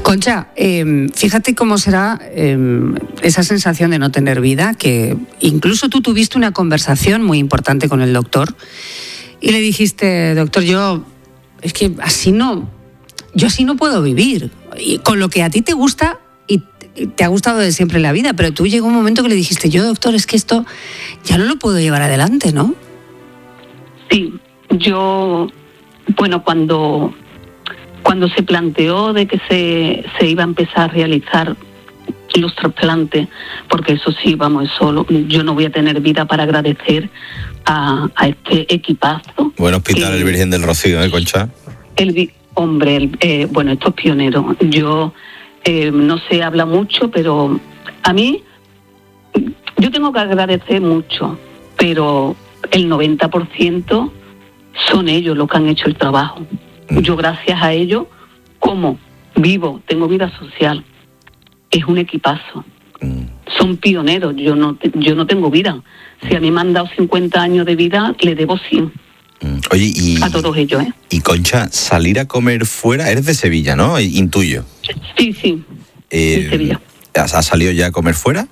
Concha, fíjate cómo será esa sensación de no tener vida, que incluso tú tuviste una conversación muy importante con el doctor y le dijiste, doctor, yo así no puedo vivir, y con lo que a ti te gusta y te ha gustado de siempre en la vida, pero tú llegó un momento que le dijiste, yo, doctor, es que esto ya no lo puedo llevar adelante, ¿no? Sí, yo, bueno, cuando se planteó de que se iba a empezar a realizar los trasplantes, porque eso sí, vamos, yo no voy a tener vida para agradecer a este equipazo. Buen hospital, el Virgen del Rocío, Concha. Bueno, esto es pionero. Yo no se habla mucho, pero a mí, yo tengo que agradecer mucho, pero el 90% son ellos los que han hecho el trabajo. Yo gracias a ellos, como vivo, tengo vida social, es un equipazo. Son pioneros, yo no tengo vida. Si a mí me han dado 50 años de vida, le debo 100. Oye, a todos ellos, ¿eh? Y Concha, salir a comer fuera, eres de Sevilla, ¿no? Intuyo. Sí, de Sevilla. ¿Has salido ya a comer fuera?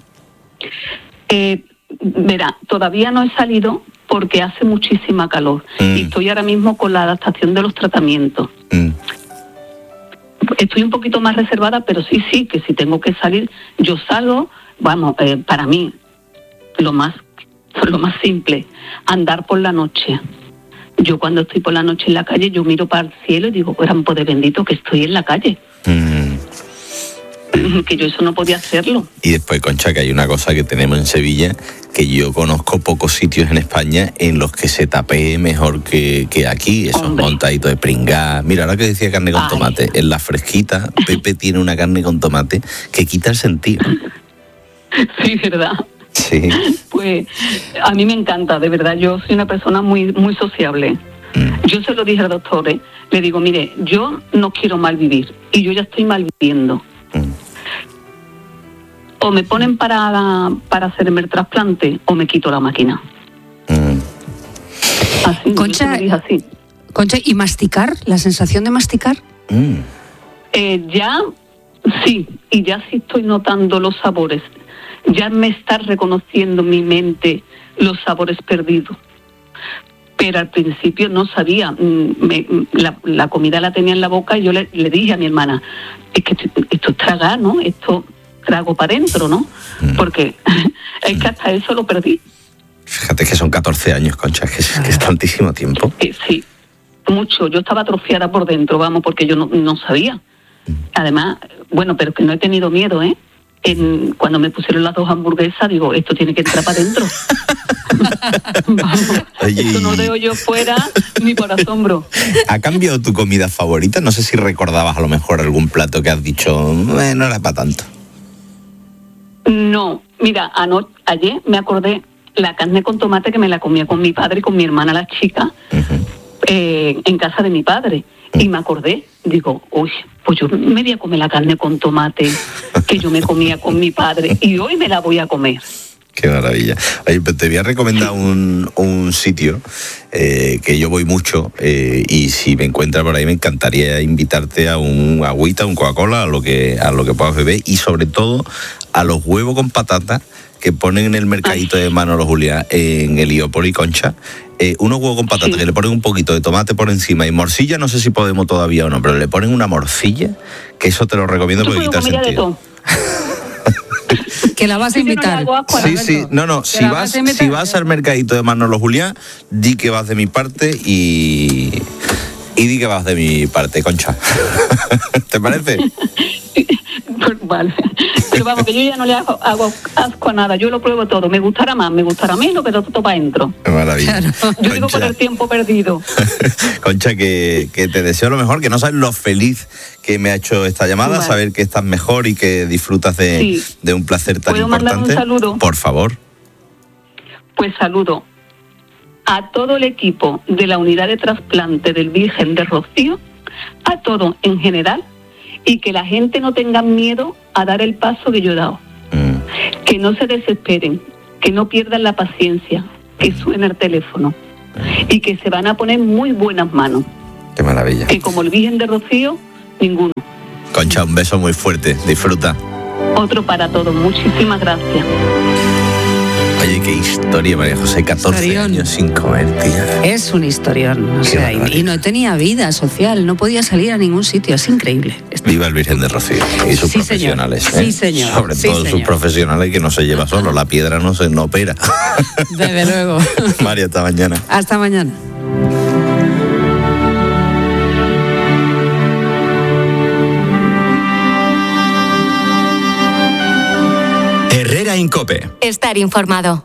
Verá, todavía no he salido porque hace muchísima calor y estoy ahora mismo con la adaptación de los tratamientos. Estoy un poquito más reservada, pero sí, que si tengo que salir, yo salgo. Vamos, para mí, lo más simple, andar por la noche. Yo cuando estoy por la noche en la calle, yo miro para el cielo y digo, gran poder bendito que estoy en la calle. Que yo eso no podía hacerlo. Y después, Concha, que hay una cosa que tenemos en Sevilla, que yo conozco pocos sitios en España en los que se tapee mejor que aquí, esos montaditos de pringá. Mira, ahora que decía carne con tomate, en la fresquita, Pepe tiene una carne con tomate que quita el sentido. Sí, ¿verdad? Sí. Pues a mí me encanta, de verdad, yo soy una persona muy, muy sociable. Yo se lo dije al doctor, le digo, mire, yo no quiero mal vivir y yo ya estoy mal viviendo. O me ponen para hacerme el trasplante o me quito la máquina. Así, Concha, yo dije así. Concha, ¿y masticar? ¿La sensación de masticar? Ya sí, y ya sí estoy notando los sabores. Ya me está reconociendo mi mente los sabores perdidos. Pero al principio no sabía. La comida la tenía en la boca y yo le dije a mi hermana, es que esto es tragar, ¿no? Esto trago para adentro, ¿no? Porque es que hasta eso lo perdí. Fíjate que son 14 años, Concha, que es tantísimo tiempo. Sí, mucho. Yo estaba atrofiada por dentro, vamos, porque yo no sabía. Además, bueno, pero que no he tenido miedo, ¿eh? Cuando me pusieron las 2 hamburguesas, digo, esto tiene que entrar para adentro. Vamos, oye, esto no dejo yo fuera ni por asombro. ¿Ha cambiado tu comida favorita? No sé si recordabas a lo mejor algún plato que has dicho, no era para tanto. No, mira, ayer me acordé la carne con tomate que me la comía con mi padre y con mi hermana, la chica, en casa de mi padre. Y me acordé, digo, uy, pues yo me voy a comer la carne con tomate que yo me comía con mi padre y hoy me la voy a comer. Qué maravilla. Oye, pues te voy a recomendar un sitio que yo voy mucho y si me encuentras por ahí me encantaría invitarte a un agüita, un Coca-Cola, a lo que puedas beber y sobre todo a los huevos con patata que ponen en el mercadito de Manolo Julián en Heliópolis, Concha. Unos huevos con patata que le ponen un poquito de tomate por encima y morcilla, no sé si podemos todavía o no, pero le ponen una morcilla, que eso te lo recomiendo porque quita el sentido. Que la vas a invitar. Sí, no, si vas al mercadito de Manolo Julián, di que vas de mi parte y di que vas de mi parte, Concha. ¿Te parece? Vale, pero vamos, que yo ya no le hago asco a nada, yo lo pruebo todo, me gustará menos, pero todo para adentro. Maravilla. Claro. Yo digo por el tiempo perdido. Concha, que te deseo lo mejor, que no sabes lo feliz que me ha hecho esta llamada, saber que estás mejor y que disfrutas de un placer tan importante. ¿Puedo mandar un saludo? Por favor. Pues saludo a todo el equipo de la unidad de trasplante del Virgen del Rocío, a todo en general, y que la gente no tenga miedo a dar el paso que yo he dado. Que no se desesperen, que no pierdan la paciencia, que suene el teléfono y que se van a poner muy buenas manos. Qué maravilla. Que como el Virgen de Rocío, ninguno. Concha, un beso muy fuerte, disfruta. Otro para todos, muchísimas gracias. Oye, qué historia, María José, 14 Historión. años sin comer, tía. Es un historión, o Qué sea, barbaridad. y no tenía vida social, no podía salir a ningún sitio, es increíble. Viva el Virgen de Rocío y sus Sí, señor. profesionales. Sí, señor. Sobre Sí, todo sus señor. profesionales, que no se lleva solo, la piedra no opera. Desde luego. María, hasta mañana. Hasta mañana. Herrera Incope. Estar informado.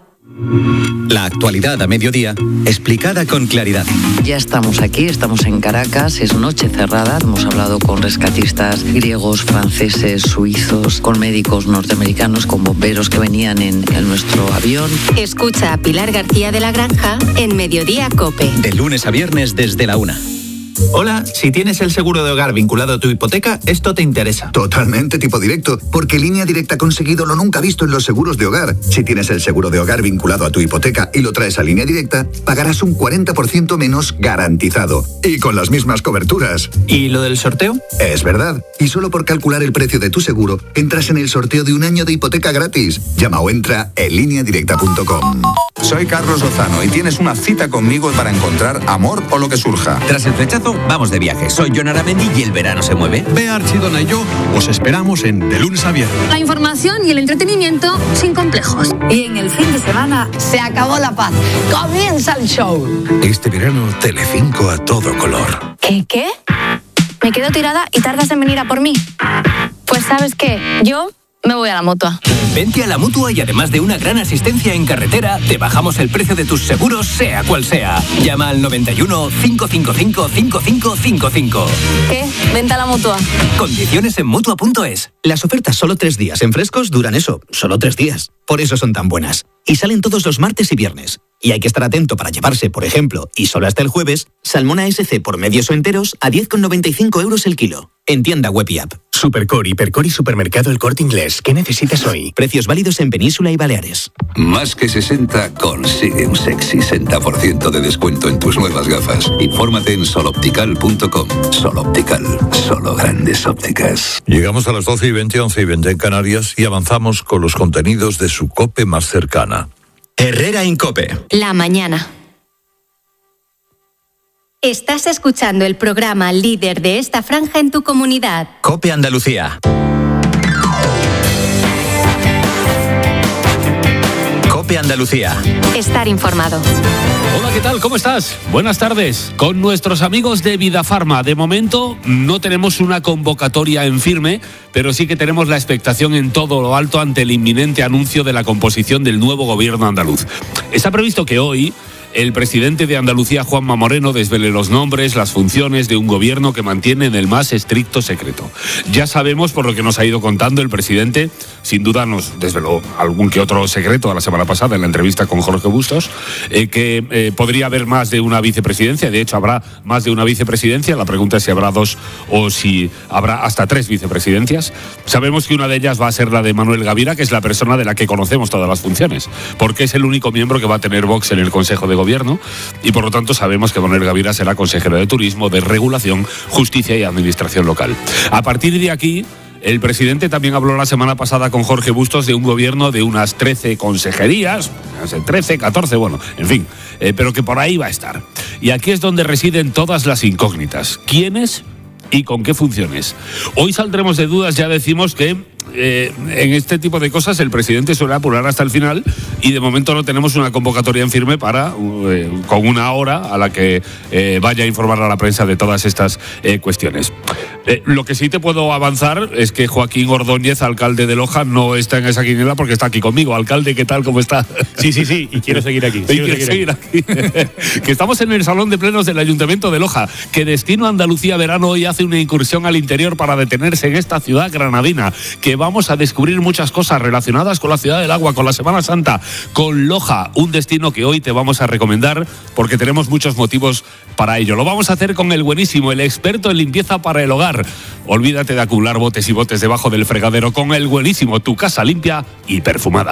La actualidad a mediodía, explicada con claridad. Ya estamos aquí, estamos en Caracas, es noche cerrada, hemos hablado con rescatistas griegos, franceses, suizos, con médicos norteamericanos, con bomberos que venían en nuestro avión. Escucha a Pilar García de la Granja en Mediodía Cope. De lunes a viernes desde la 1. Hola, si tienes el seguro de hogar vinculado a tu hipoteca, esto te interesa. Totalmente tipo directo, porque Línea Directa ha conseguido lo nunca visto en los seguros de hogar. Si tienes el seguro de hogar vinculado a tu hipoteca y lo traes a Línea Directa, pagarás un 40% menos garantizado. Y con las mismas coberturas. ¿Y lo del sorteo? Es verdad. Y solo por calcular el precio de tu seguro, entras en el sorteo de un año de hipoteca gratis. Llama o entra en lineadirecta.com. Soy Carlos Lozano y tienes una cita conmigo para encontrar amor o lo que surja. Tras el flechazo, vamos de viaje. Soy Jon Aramendi y el verano se mueve. Bea Archidona y yo os esperamos en De Lunes a Viernes. La información y el entretenimiento sin complejos. Y en el fin de semana se acabó la paz. Comienza el show. Este verano, Telecinco a todo color. ¿Qué? Me quedo tirada y tardas en venir a por mí. Pues ¿sabes qué? Yo me voy a la Mutua. Vente a la Mutua y además de una gran asistencia en carretera, te bajamos el precio de tus seguros, sea cual sea. Llama al 91 555 5555. ¿Qué? Vente a la Mutua. Condiciones en Mutua.es. Las ofertas solo 3 días en frescos duran eso, solo 3 días. Por eso son tan buenas. Y salen todos los martes y viernes. Y hay que estar atento para llevarse, por ejemplo, y solo hasta el jueves, salmona SC por medios o enteros a 10,95 € el kilo. En tienda web y app. Supercore, Hipercore y Supermercado El Corte Inglés. ¿Qué necesitas hoy? Precios válidos en Península y Baleares. Más que 60 consigue un sexy 60% de descuento en tus nuevas gafas. Infórmate en soloptical.com. Soloptical, solo grandes ópticas. Llegamos a las 12:20, 11:20 en Canarias y avanzamos con los contenidos de su COPE más cercana. Herrera Incope. La mañana. Estás escuchando el programa líder de esta franja en tu comunidad. COPE Andalucía. COPE Andalucía. Estar informado. Hola, ¿qué tal? ¿Cómo estás? Buenas tardes. Con nuestros amigos de Vidafarma. De momento no tenemos una convocatoria en firme, pero sí que tenemos la expectación en todo lo alto ante el inminente anuncio de la composición del nuevo gobierno andaluz. Está previsto que hoy el presidente de Andalucía, Juanma Moreno, desvele los nombres, las funciones de un gobierno que mantiene en el más estricto secreto. Ya sabemos, por lo que nos ha ido contando el presidente, sin duda nos desveló algún que otro secreto la semana pasada en la entrevista con Jorge Bustos, que podría haber más de una vicepresidencia. De hecho, habrá más de una vicepresidencia. La pregunta es si habrá 2 o si habrá hasta 3 vicepresidencias. Sabemos que una de ellas va a ser la de Manuel Gavira, que es la persona de la que conocemos todas las funciones, porque es el único miembro que va a tener Vox en el Consejo de Gobierno, y por lo tanto sabemos que Manuel Gavira será consejero de Turismo, de Regulación, Justicia y Administración Local. A partir de aquí, el presidente también habló la semana pasada con Jorge Bustos de un gobierno de unas 13 consejerías, 13, 14, bueno, en fin, pero que por ahí va a estar. Y aquí es donde residen todas las incógnitas. ¿Quiénes y con qué funciones? Hoy saldremos de dudas. Ya decimos que en este tipo de cosas el presidente suele apurar hasta el final, y de momento no tenemos una convocatoria en firme para con una hora a la que vaya a informar a la prensa de todas estas cuestiones. Lo que sí te puedo avanzar es que Joaquín Ordóñez, alcalde de Loja, no está en esa quiniela porque está aquí conmigo. Alcalde, ¿qué tal? ¿Cómo está? Sí, y quiero seguir aquí. Quiero seguir aquí. Que estamos en el Salón de Plenos del Ayuntamiento de Loja, que Destino Andalucía Verano hoy hace una incursión al interior para detenerse en esta ciudad granadina, que vamos a descubrir muchas cosas relacionadas con la Ciudad del Agua, con la Semana Santa, con Loja, un destino que hoy te vamos a recomendar porque tenemos muchos motivos para ello. Lo vamos a hacer con el buenísimo, el experto en limpieza para el hogar. Olvídate de acumular botes y botes debajo del fregadero con el buenísimo, tu casa limpia y perfumada.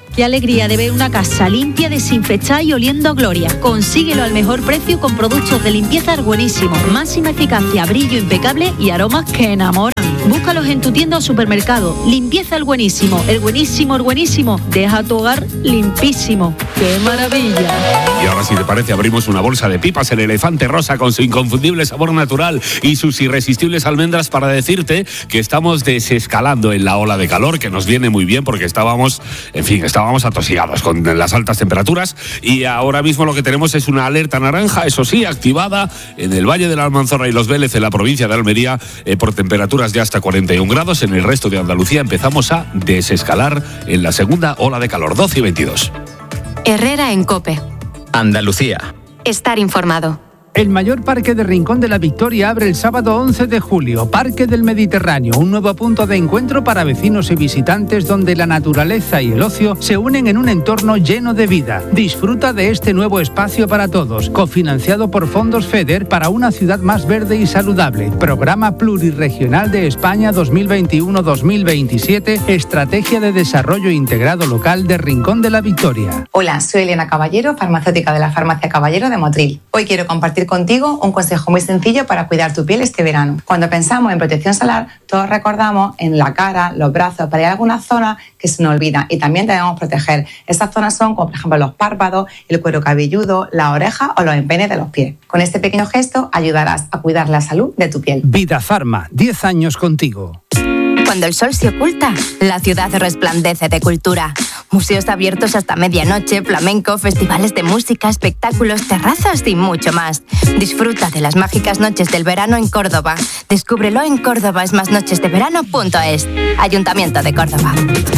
Qué alegría de ver una casa limpia, desinfectada y oliendo a gloria. Consíguelo al mejor precio con productos de limpieza buenísimos. Máxima eficacia, brillo impecable y aromas que enamoran. Búscalos en tu tienda o supermercado. Limpieza el buenísimo. El buenísimo, el buenísimo. Deja tu hogar limpísimo. ¡Qué maravilla! Y ahora, si te parece, abrimos una bolsa de pipas, el elefante rosa con su inconfundible sabor natural y sus irresistibles almendras, para decirte que estamos desescalando en la ola de calor, que nos viene muy bien porque estábamos atosigados con las altas temperaturas, y ahora mismo lo que tenemos es una alerta naranja, eso sí, activada en el Valle de la Almanzora y Los Vélez, en la provincia de Almería, por temperaturas de hasta 41 grados. En el resto de Andalucía empezamos a desescalar en la segunda ola de calor, 12 y 22. Herrera en COPE. Andalucía. Estar informado. El mayor parque de Rincón de la Victoria abre el sábado 11 de julio, Parque del Mediterráneo, un nuevo punto de encuentro para vecinos y visitantes donde la naturaleza y el ocio se unen en un entorno lleno de vida. Disfruta de este nuevo espacio para todos, cofinanciado por fondos FEDER para una ciudad más verde y saludable. Programa Plurirregional de España 2021-2027, Estrategia de Desarrollo Integrado Local de Rincón de la Victoria. Hola, soy Elena Caballero, farmacéutica de la Farmacia Caballero de Motril. Hoy quiero compartir contigo un consejo muy sencillo para cuidar tu piel este verano. Cuando pensamos en protección solar, todos recordamos en la cara, los brazos, pero hay algunas zonas que se nos olvidan y también debemos proteger. Estas zonas son, como por ejemplo, los párpados, el cuero cabelludo, las orejas o los empeines de los pies. Con este pequeño gesto ayudarás a cuidar la salud de tu piel. Vidafarma, 10 años contigo. Cuando el sol se oculta, la ciudad resplandece de cultura. Museos abiertos hasta medianoche, flamenco, festivales de música, espectáculos, terrazas y mucho más. Disfruta de las mágicas noches del verano en Córdoba. Descúbrelo en córdobaesmasnochesdeverano.es. Ayuntamiento de Córdoba.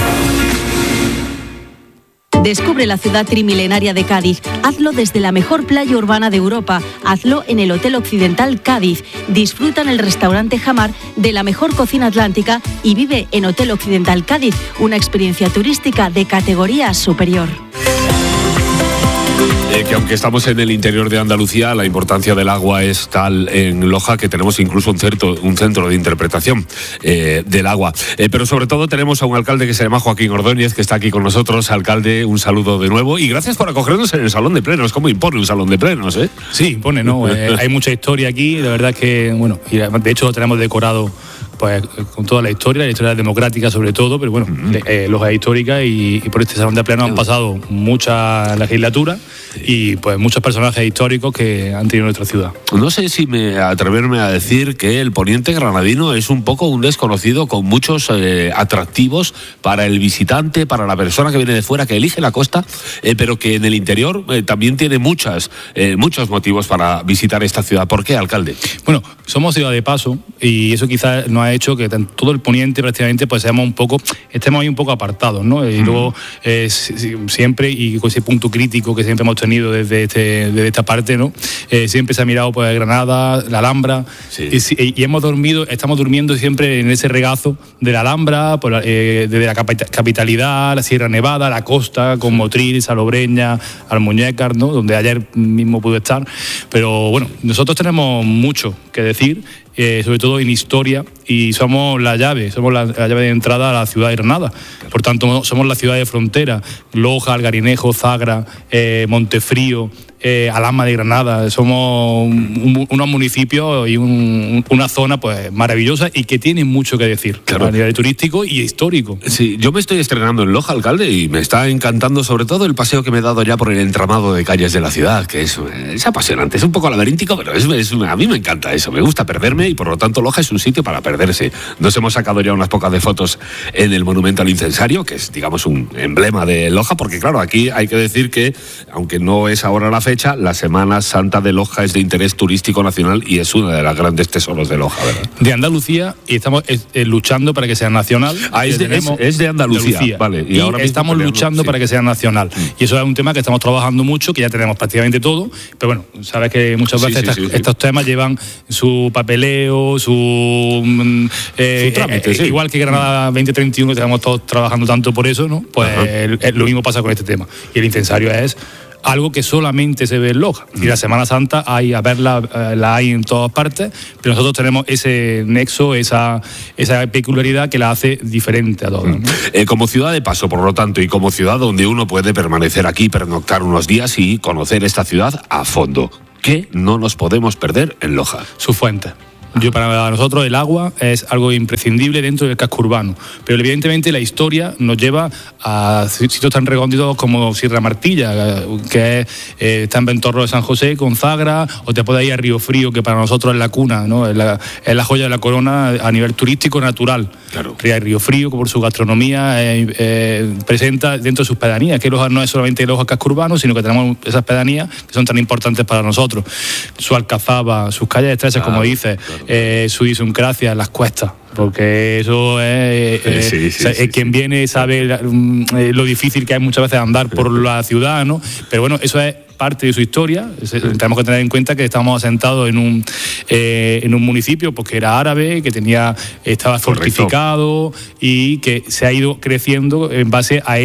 Descubre la ciudad trimilenaria de Cádiz. Hazlo desde la mejor playa urbana de Europa. Hazlo en el Hotel Occidental Cádiz. Disfruta en el restaurante Jamar de la mejor cocina atlántica y vive en Hotel Occidental Cádiz, una experiencia turística de categoría superior. Que aunque estamos en el interior de Andalucía, la importancia del agua es tal en Loja que tenemos incluso un centro de interpretación del agua. Pero sobre todo tenemos a un alcalde que se llama Joaquín Ordóñez, que está aquí con nosotros. Alcalde, un saludo de nuevo y gracias por acogernos en el Salón de Plenos. ¿Cómo impone un Salón de Plenos? Sí, impone, ¿no? Hay mucha historia aquí, de verdad que, bueno, y de hecho lo tenemos decorado pues con toda la historia democrática sobre todo, pero bueno, Loja histórica y por este Salón de Plenos han pasado muchas legislaturas y pues muchos personajes históricos que han tenido nuestra ciudad. No sé si atreverme a decir que el poniente granadino es un poco un desconocido con muchos atractivos para el visitante, para la persona que viene de fuera, que elige la costa, pero que en el interior también tiene muchos motivos para visitar esta ciudad. ¿Por qué, alcalde? Bueno, somos ciudad de paso y eso quizás nos ha hecho que todo el poniente prácticamente pues estemos ahí un poco apartados, ¿no? Y luego siempre, y con ese punto crítico que siempre hemos tenido desde esta parte, ¿no? Siempre se ha mirado pues Granada, la Alhambra, sí. y estamos durmiendo siempre en ese regazo de la Alhambra, desde la capitalidad, la Sierra Nevada, la costa, con Motril, Salobreña, Almuñécar, ¿no? Donde ayer mismo pude estar. Pero bueno, nosotros tenemos mucho que decir, sobre todo en historia, y somos la llave de entrada a la ciudad de Granada. Por tanto, somos la ciudad de frontera. Loja, Algarinejo, Zagra, Montefrío, Alhama de Granada. Somos unos municipios y una zona pues maravillosa y que tiene mucho que decir, claro, a nivel turístico y histórico. Sí, yo me estoy estrenando en Loja, alcalde, y me está encantando sobre todo el paseo que me he dado ya por el entramado de calles de la ciudad, que es apasionante, es un poco laberíntico, pero a mí me encanta eso, me gusta perderme y por lo tanto Loja es un sitio para perderse. Nos hemos sacado ya unas pocas de fotos en el Monumento al Incensario, que es, digamos, un emblema de Loja, porque claro, aquí hay que decir que, aunque no es ahora la fecha, la Semana Santa de Loja es de interés turístico nacional y es una de las grandes tesoros de Loja, ¿verdad? De Andalucía, y estamos luchando para que sea nacional. Es de Andalucía, vale. Y ahora estamos luchando para que sea nacional. Y eso es un tema que estamos trabajando mucho, que ya tenemos prácticamente todo, pero bueno, sabes que muchas veces estos temas llevan su papeleo, su trámite, igual que Granada 2031, que estamos todos trabajando tanto por eso, ¿no? Pues lo mismo pasa con este tema. Y el incensario es algo que solamente se ve en Loja. Y la Semana Santa hay a verla, la hay en todas partes, pero nosotros tenemos ese nexo, esa peculiaridad que la hace diferente a todos, ¿no? Como ciudad de paso, por lo tanto, y como ciudad donde uno puede permanecer aquí, pernoctar unos días y conocer esta ciudad a fondo, ¿qué no nos podemos perder en Loja? Sus fuentes. Para nosotros el agua es algo imprescindible dentro del casco urbano, pero evidentemente la historia nos lleva a sitios tan recónditos como Sierra Martilla, que está en Ventorro de San José, con Zagra, o te puedes ir a Río Frío, que para nosotros es la cuna, ¿no? Es la joya de la corona a nivel turístico natural. Claro. Río Frío, por su gastronomía, presenta dentro de sus pedanías, que Loja no es solamente Loja casco urbano, sino que tenemos esas pedanías que son tan importantes para nosotros. Su alcazaba, sus calles estrechas, como dices, su idiosincrasia, las cuestas, porque eso es quien viene sabe lo difícil que hay muchas veces andar por la ciudad, ¿no? Pero bueno, eso es parte de su historia. Tenemos que tener en cuenta que estamos asentados en un municipio pues, que era árabe, que estaba fortificado y que se ha ido creciendo en base a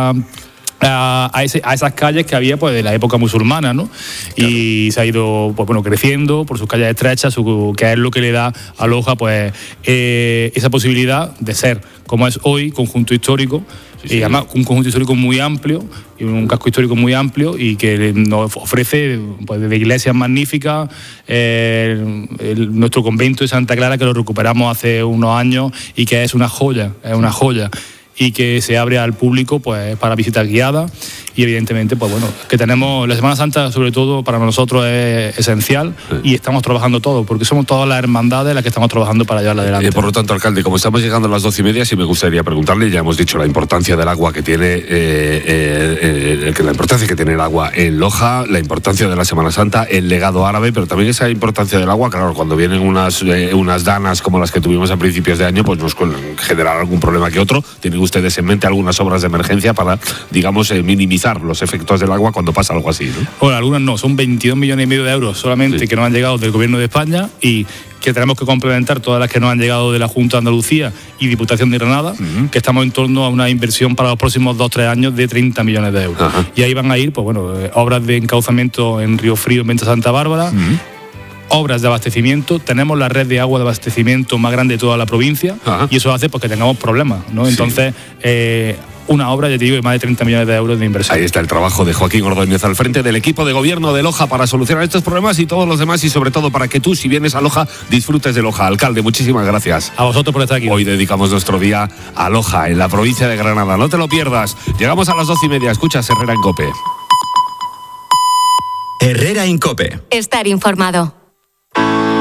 esas calles que había pues de la época musulmana, ¿no? Claro. Y se ha ido pues, creciendo por sus calles estrechas, que es lo que le da a Loja pues esa posibilidad de ser, como es hoy, conjunto histórico, y además un conjunto histórico muy amplio, y un casco histórico muy amplio, y que nos ofrece pues, de iglesias magníficas, nuestro convento de Santa Clara, que lo recuperamos hace unos años y que es una joya, y que se abre al público pues para visita guiada. Y evidentemente pues bueno, que tenemos la Semana Santa, sobre todo para nosotros es esencial, y estamos trabajando todo, porque somos todas las hermandades las que estamos trabajando para llevarla adelante. Por lo tanto, alcalde, como estamos llegando a las 12:30, sí me gustaría preguntarle, ya hemos dicho la importancia del agua que tiene la importancia que tiene el agua en Loja, la importancia de la Semana Santa, el legado árabe, pero también esa importancia del agua, claro, cuando vienen unas danas como las que tuvimos a principios de año, pues nos generar algún problema que otro. ¿Tienen ustedes en mente algunas obras de emergencia para, digamos, minimizar los efectos del agua cuando pasa algo así, ¿no? Bueno, algunas no, son 22,5 millones de euros solamente que nos han llegado del Gobierno de España, y que tenemos que complementar todas las que nos han llegado de la Junta de Andalucía y Diputación de Granada, que estamos en torno a una inversión para los próximos 2-3 años de 30 millones de euros. Y ahí van a ir, pues bueno, obras de encauzamiento en Río Frío, en Venta Santa Bárbara, obras de abastecimiento. Tenemos la red de agua de abastecimiento más grande de toda la provincia, y eso hace pues, que tengamos problemas, ¿no? Entonces, una obra, ya te digo, de más de 30 millones de euros de inversión. Ahí está el trabajo de Joaquín Ordóñez al frente del equipo de gobierno de Loja para solucionar estos problemas y todos los demás, y sobre todo para que tú, si vienes a Loja, disfrutes de Loja. Alcalde, muchísimas gracias. A vosotros por estar aquí. Hoy dedicamos nuestro día a Loja, en la provincia de Granada. No te lo pierdas. Llegamos a las 12:30. Escuchas Herrera en COPE. Herrera en COPE. Estar informado.